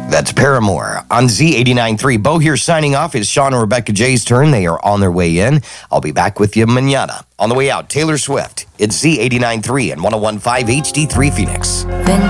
That's Paramore on Z89.3. Bo here signing off. It's Sean and Rebecca J's turn. They are on their way in. I'll be back with you mañana. On the way out, Taylor Swift. It's Z89.3 and 101.5 HD3 Phoenix.